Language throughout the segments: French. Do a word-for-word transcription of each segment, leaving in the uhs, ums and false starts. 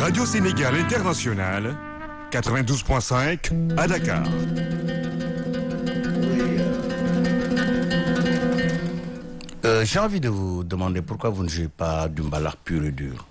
Radio Sénégal International, quatre-vingt-douze virgule cinq à Dakar. Euh, j'ai envie de vous demander pourquoi vous ne jouez pas du mbalax pur et dur.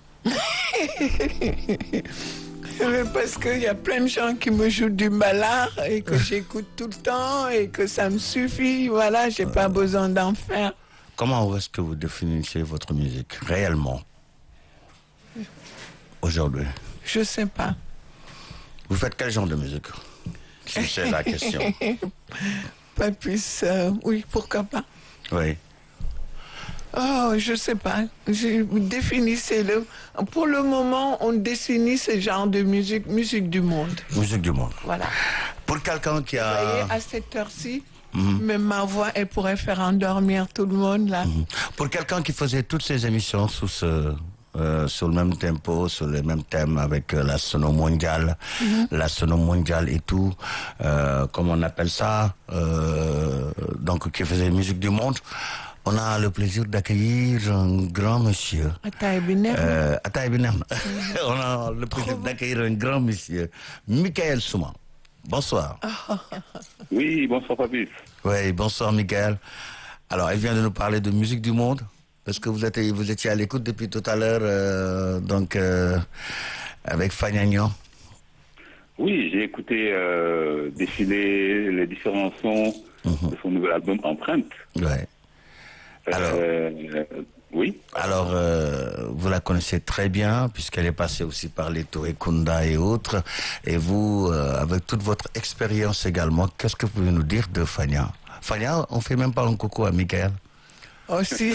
Mais parce qu'il y a plein de gens qui me jouent du mbalax et que j'écoute tout le temps et que ça me suffit. Voilà, j'ai pas besoin d'en faire. Comment est-ce que vous définissez votre musique réellement aujourd'hui? Je sais pas. Vous faites quel genre de musique? Si c'est la question. Pas plus, euh, oui, pourquoi pas. Oui. Oh, je sais pas. Je, définissez-le. Pour le moment, on définit ce genre de musique, musique du monde. Musique du monde. Voilà. Pour quelqu'un qui a... Vous voyez, à cette heure-ci, mm-hmm. même ma voix, elle pourrait faire endormir tout le monde, là. Mm-hmm. Pour quelqu'un qui faisait toutes ses émissions sous ce... Euh, sur le même tempo, sur le même thème avec euh, la sono mondiale, mm-hmm. la sono mondiale et tout, euh, comme on appelle ça, euh, donc qui faisait musique du monde. On a le plaisir d'accueillir un grand monsieur. Ataï Binem. Euh, Ataï Binem. On a le plaisir d'accueillir un grand monsieur, Michael Souma. Bonsoir. Oui, bonsoir Fabrice. Oui, bonsoir Michael. Alors, elle vient de nous parler de musique du monde. Est-ce que vous étiez, vous étiez à l'écoute depuis tout à l'heure, euh, donc euh, avec Fania Niang? Oui, j'ai écouté euh, défiler les différents sons mm-hmm. de son nouvel album Empreinte. Ouais. Alors, euh, euh, oui. Alors, euh, vous la connaissez très bien puisqu'elle est passée aussi par les Touré Kunda et autres. Et vous, euh, avec toute votre expérience également, qu'est-ce que vous pouvez nous dire de Fania? Fania, on fait même pas un coucou à Michael. Aussi.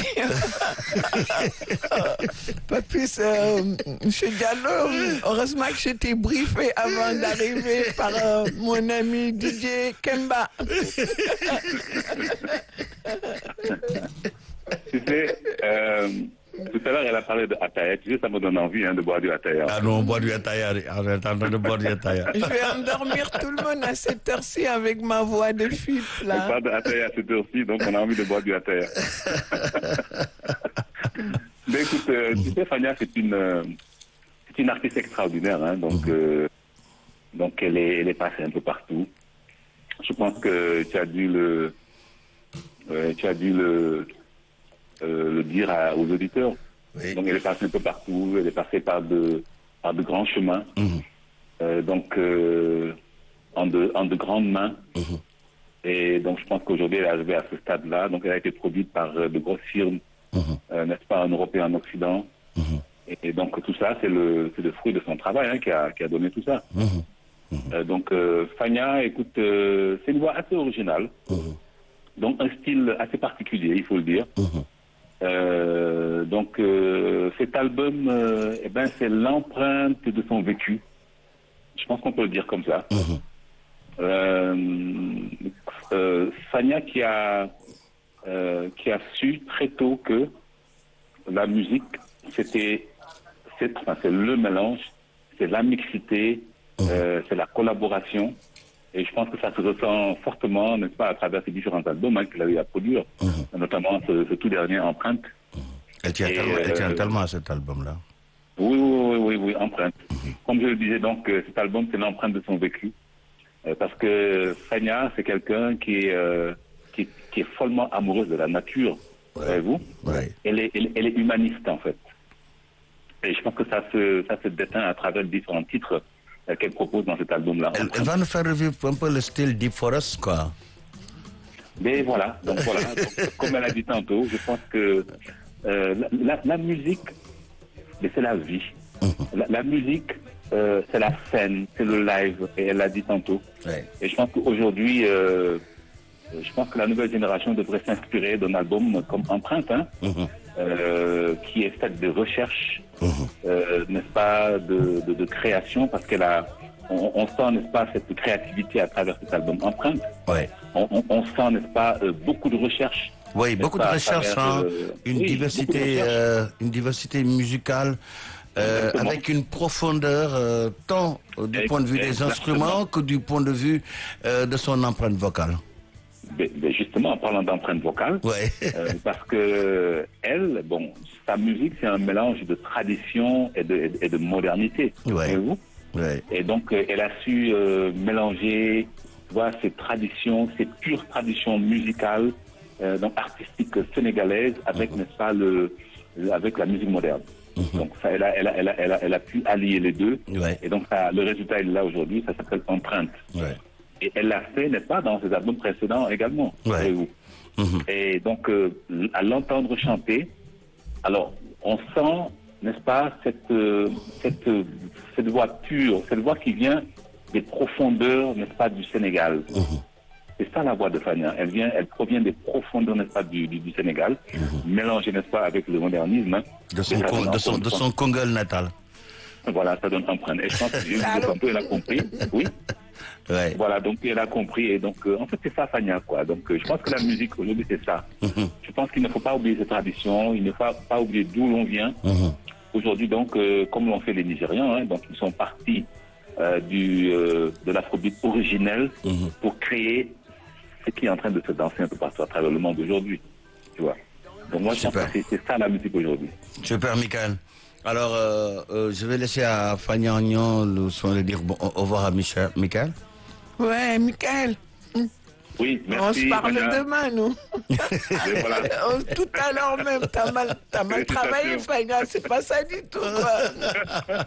Pas plus, euh, M. Diallo, heureusement que j'étais briefé avant d'arriver par euh, mon ami D J Kemba. Tu sais, euh, tout à l'heure, elle a parlé de Ataya. Tu sais, ça me donne envie hein, de boire du Ataya. Ah non, on boit du Ataya. On est en train de boire du Ataya. Je vais endormir tout le monde à cette heure-ci avec ma voix de fipe, là. On parle de Ataya à cette heure-ci, donc on a envie de boire du Ataya. Mais écoute, euh, tu sais, Fania, c'est une, euh, c'est une artiste extraordinaire. Hein, donc, mm-hmm. euh, donc elle, est, elle est passée un peu partout. Je pense que tu as dû le... Euh, tu as dû le... Euh, le dire à, aux auditeurs. Oui. Donc elle est passée un peu partout, elle est passée par de, par de grands chemins, mmh. euh, donc euh, en, de, en de grandes mains. Mmh. Et donc je pense qu'aujourd'hui elle est arrivée à ce stade-là. Donc elle a été produite par euh, de grosses firmes, mmh. euh, n'est-ce pas, en Europe et en Occident. Mmh. Et, et donc tout ça, c'est le, c'est le fruit de son travail hein, qui, a, qui a donné tout ça. Mmh. Mmh. Euh, donc euh, Fania, écoute, euh, c'est une voix assez originale, mmh. donc un style assez particulier, il faut le dire. Mmh. Euh, donc euh, cet album, euh, eh ben, c'est l'empreinte de son vécu. Je pense qu'on peut le dire comme ça. Mmh. Euh, euh, Fania qui a euh, qui a su très tôt que la musique, c'était c'est, enfin, c'est le mélange, c'est la mixité, mmh. euh, c'est la collaboration. Et je pense que ça se ressent fortement, n'est-ce pas, à travers ces différents albums hein, qu'il a eu à produire, mmh. notamment ce, ce tout dernier, Empreinte. Mmh. Elle tient, tellement, euh, elle tient tellement à cet album-là. Oui, oui, oui, oui, oui Empreinte. Mmh. Comme je le disais, donc, euh, cet album, c'est l'empreinte de son vécu. Euh, parce que Fania, c'est quelqu'un qui est, euh, qui, qui est follement amoureuse de la nature, ouais. voyez-vous ouais. elle, est, elle, elle est humaniste, en fait. Et je pense que ça se, ça se déteint à travers différents titres qu'elle propose dans cet album-là. Elle, elle va nous faire revivre un peu le style Deep Forest, quoi. Mais voilà, donc voilà, donc, comme elle a dit tantôt, je pense que euh, la, la, la musique, c'est la vie. Mm-hmm. La, la musique, euh, c'est la scène, c'est le live, et elle l'a dit tantôt. Ouais. Et je pense qu'aujourd'hui, euh, je pense que la nouvelle génération devrait s'inspirer d'un album comme Empreinte, hein, mm-hmm. euh, qui est fait de recherche, mmh. euh, n'est-ce pas, de, de, de création, parce qu'elle a, on, on sent, n'est-ce pas, cette créativité à travers cet album Empreinte. Ouais. On, on, on sent, n'est-ce pas, euh, beaucoup de recherche. Oui, beaucoup de recherche, hein, euh, une, oui, diversité, euh, une diversité musicale. Euh, avec une profondeur euh, tant euh, du point de vue des instruments que du point de vue euh, de son empreinte vocale. ben, ben justement, en parlant d'empreinte vocale, Ouais. euh, parce que elle, bon, sa musique, c'est un mélange de tradition et de, et de- et de modernité. Ouais. Voyez-vous. Ouais. Et donc, euh, elle a su euh, mélanger, tu vois, ces traditions, ces pures traditions musicales, euh, donc artistiques sénégalaises, avec, n'est-ce pas, le, le- avec la musique moderne. Donc, ça, elle a, elle a, elle a, elle a, elle a pu allier les deux. Ouais. Et donc, ça, le résultat, il est là aujourd'hui. Ça s'appelle Empreinte. Ouais. Et elle l'a fait, n'est-ce pas, dans ses albums précédents également. Ouais. voyez-vous. Mhm. Et donc, euh, à l'entendre chanter, alors, on sent, n'est-ce pas, cette, euh, cette, euh, cette voix pure, cette voix qui vient des profondeurs, n'est-ce pas, du Sénégal. Mhm. C'est ça la voix de Fania. Elle vient, elle provient des profondeurs, n'est-ce pas, du, du, du Sénégal, mélangée, n'est-ce pas, avec le modernisme. hein. De son, Et ça con- donne de son, encore de une son Congo natal. fois- Voilà, ça donne empreinte. Et je pense que j'ai un peu, elle a compris. Oui. Ouais. Voilà, donc elle a compris. Et donc, euh, en fait, c'est ça, Fania, quoi. Donc, euh, je pense que la musique, aujourd'hui, c'est ça. Mhm. Je pense qu'il ne faut pas oublier ces traditions, il ne faut pas oublier d'où l'on vient. Mhm. Aujourd'hui, donc, euh, comme l'ont fait les Nigérians, hein, donc ils sont partis euh, du, euh, de l'afrobeat originel Mhm. pour créer ce qui est en train de se danser un peu partout à travers le monde aujourd'hui. Tu vois. Donc moi, je Super. pense que c'est c'est ça la musique aujourd'hui. Super, Michael. Alors, euh, euh, je vais laisser à Fanny Agnon le soin de dire bon, au au revoir à Michel, Michael. Ouais, Michael, Oui, merci. on se parle Fania. demain, nous. Et voilà. Oh, tout à l'heure même, t'as mal, t'as mal travaillé, Félicitations. Fania, c'est pas ça du tout, quoi.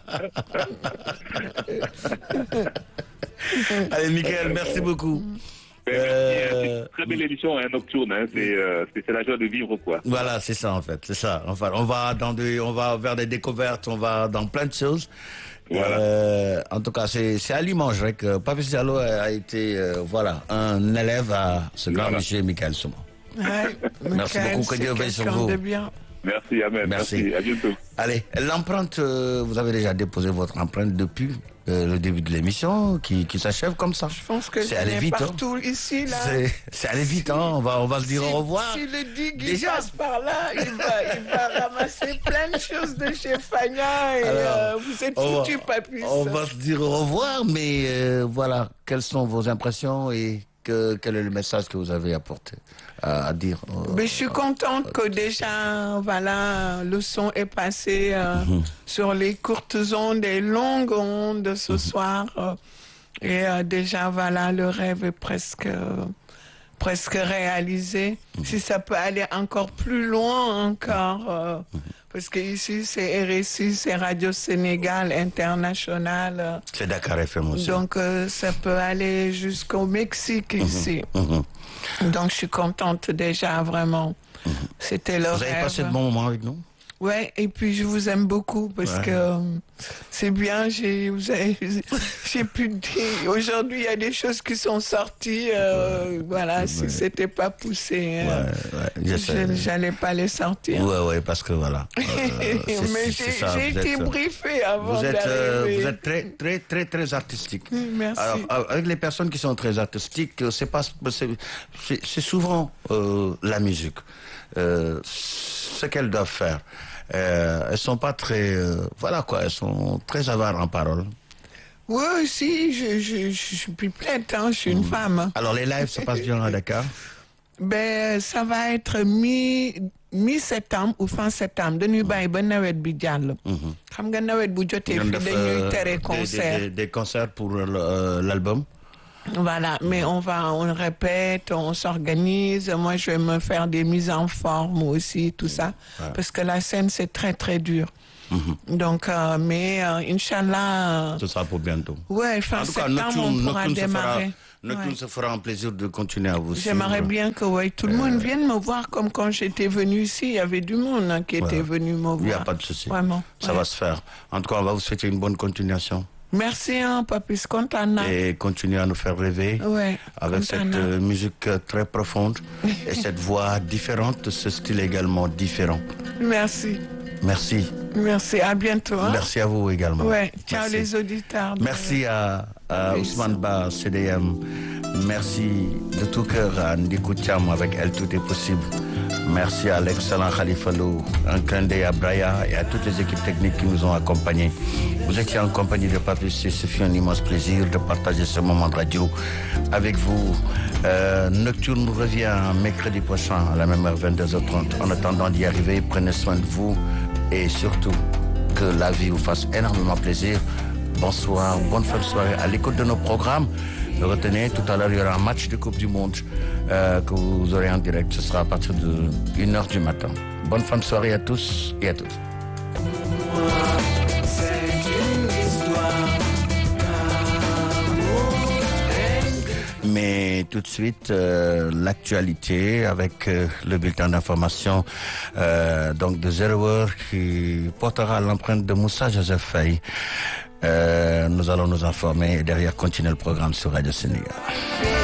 Allez, Michael, merci beaucoup. Mais Euh, merci, hein. C'est une très belle émission hein, nocturne. Hein. C'est euh, c'est- c'est la joie de vivre, quoi. Voilà, c'est ça en fait, c'est ça. Enfin, on va dans des, on va vers des découvertes, on va dans plein de choses. Voilà. Euh, en tout cas, c'est c'est à Limoges hein, que Papis Diallo a a été, euh, voilà, un élève à ce grand Voilà. monsieur Michael Souma. Ouais, Merci Michael, beaucoup, que c'est Dieu veille sur quelqu'un vous. de bien. Merci, Amen. Merci. Merci. À bientôt. Allez, l'empreinte, euh, vous avez déjà déposé votre empreinte depuis euh, le début de l'émission, qui, qui s'achève comme ça. Je pense que c'est j'en allé ai vite. hein. partout ici, là. C'est c'est allé vite, hein. On va, on va se dire Si- au revoir. Si le digue il Déjà. passe par là, il va, il va ramasser plein de choses de chez Fania et Alors, euh, vous êtes on va- foutu, papis. On va se dire au revoir, mais euh, voilà, quelles sont vos impressions et que, quel est le message que vous avez apporté à, à dire euh, Mais je suis contente que déjà, voilà, le son est passé euh, sur les courtes ondes et longues ondes de ce soir. euh, et euh, déjà, voilà, le rêve est presque, euh, presque réalisé. Si ça peut aller encore plus loin encore, euh, parce que ici, c'est R S I, c'est Radio Sénégal International. euh, C'est Dakar F M aussi. donc, euh, ça peut aller jusqu'au Mexique ici. Mhm. Donc, je suis contente déjà, vraiment. C'était le Vous rêve. avez passé de bons moments avec nous? Ouais, et puis je vous aime beaucoup parce Ouais. que euh, c'est bien, j'ai vous avez- j'ai pu dire. Aujourd'hui, il y a des choses qui sont sorties. euh, voilà, si c'était pas poussé, euh, Ouais, ouais, je sais. je- j'allais pas les sortir. Ouais, ouais, parce que voilà. euh, c'est- Mais c'est j'ai ça, j'ai vous été êtes, euh, briefée avant Vous êtes, euh, d'arriver. vous êtes très, très, très, très artistique. Merci. Alors, euh, avec les personnes qui sont très artistiques, euh, c'est pas, c'est, c'est- c'est souvent euh, la musique, euh, ce qu'elles doivent faire. Euh, elles sont pas très, euh, voilà quoi, elles sont très avares en parole. Oui, si, je, je, je suis plus plainte, hein, je suis une femme. hein. Alors les lives se passent bien à Dakar. Ben, ça va être mi mi-septembre ou fin septembre dañuy bàyyi ba nawet bi jàll. xam nga nawet bu jotee Ngeen fii def, dañuy euh, tere des- concert. Des, des, des concerts pour euh, l'album. Voilà, mais on va, on répète, on s'organise. Moi, je vais me faire des mises en forme aussi, tout ça, parce que la scène c'est très très dur. Donc, euh, mais euh, Inch'Allah, euh, Ce sera pour bientôt. ouais, fin En tout cas, septembre on Nocturne, pourra Nocturne, se fera, démarrer. Nocturne Ouais. se fera un plaisir de continuer à vous J'aimerais suivre. bien que ouais, tout le monde vienne me voir comme quand j'étais venue ici. Il y avait du monde hein, qui était venu me voir. Il n'y a pas de souci. Vraiment. Ça ouais. va se faire. En tout cas, on va vous souhaiter une bonne continuation. Merci, hein, Papis Contana. Et continuer à nous faire rêver Ouais, avec cette Contana. euh, musique euh, très profonde et cette voix différente, ce style également différent. Merci. Merci. Merci. À bientôt. Hein? Merci à vous également. Ouais. Ciao Merci. les auditeurs. de- Merci à, à Oui, Ousmane Ba, C D M. Merci de tout cœur à Ndikou Thiam. Avec elle, tout est possible. Merci à l'excellent Khalifa Lou, un clin d'œil à Braya et à toutes les équipes techniques qui nous ont accompagnés. Vous étiez en compagnie de Patrice, ce fut un immense plaisir de partager ce moment de radio avec vous. Euh, Nocturne revient mercredi prochain à la même heure, vingt-deux heures trente. En attendant d'y arriver, prenez soin de vous et surtout que la vie vous fasse énormément plaisir. Bonsoir, bonne fin de soirée à l'écoute de nos programmes. Retenez, tout à l'heure, il y aura un match de Coupe du Monde euh, que vous aurez en direct. Ce sera à partir de une heure du matin. Bonne fin de soirée à tous et à toutes. Mais tout de suite, euh, l'actualité avec euh, le bulletin d'information euh, donc de zéro heure qui portera l'empreinte de Moussa Joseph Faye. Euh, nous allons nous informer et derrière continuer le programme sur Radio Sénégal.